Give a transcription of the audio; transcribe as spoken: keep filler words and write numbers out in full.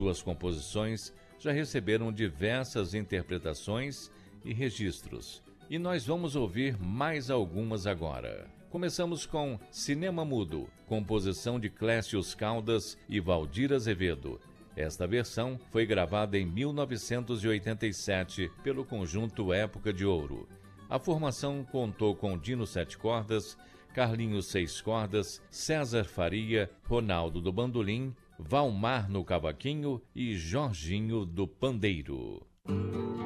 Suas composições já receberam diversas interpretações e registros, e nós vamos ouvir mais algumas agora. Começamos com Cinema Mudo, composição de Clécio Caldas e Valdir Azevedo. Esta versão foi gravada em mil novecentos e oitenta e sete pelo conjunto Época de Ouro. A formação contou com Dino Sete Cordas, Carlinhos Seis Cordas, César Faria, Ronaldo do Bandolim, Valmar no cavaquinho e Jorginho do pandeiro.